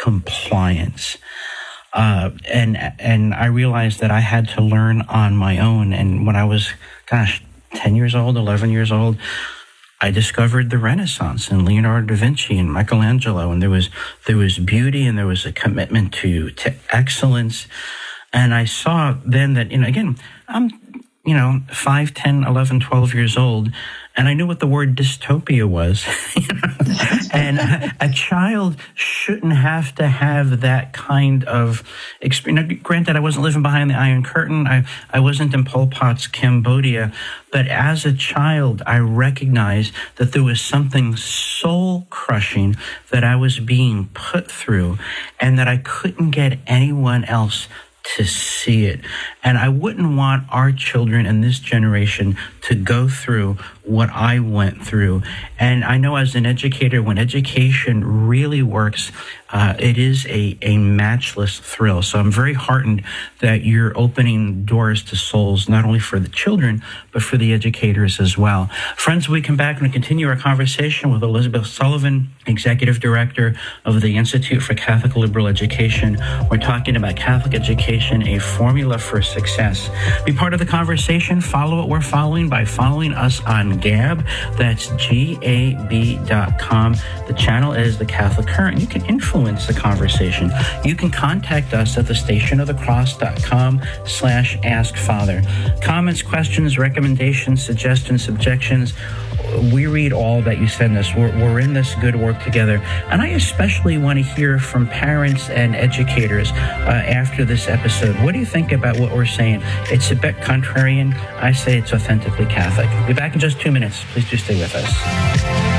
compliance. And I realized that I had to learn on my own. And when I was, 10 years old, 11 years old, I discovered the Renaissance and Leonardo da Vinci and Michelangelo, and there was beauty and there was a commitment to excellence. And I saw then that, again, I'm 5, 10, 11, 12 years old, and I knew what the word dystopia was. And a child shouldn't have to have that kind of experience. Now, granted, I wasn't living behind the Iron Curtain. I wasn't in Pol Pot's Cambodia. But as a child, I recognized that there was something soul-crushing that I was being put through, and that I couldn't get anyone else to see it. And I wouldn't want our children in this generation to go through what I went through. And I know as an educator, when education really works, it is a matchless thrill. So I'm very heartened that you're opening doors to souls, not only for the children, but for the educators as well. Friends, we come back and continue our conversation with Elizabeth Sullivan, Executive Director of the Institute for Catholic Liberal Education. We're talking about Catholic education, a formula for success. Be part of the conversation. Follow what we're following by following us on Gab. That's GAB.com. The channel is The Catholic Current. You can influence the conversation. You can contact us at thestationofthecross.com/askfather. Comments, questions, recommendations, suggestions, objections. We read all that you send us. We're in this good work together. And I especially want to hear from parents and educators after this episode. What do you think about what we're saying? It's a bit contrarian. I say it's authentically Catholic. We'll be back in just 2 minutes. Please do stay with us.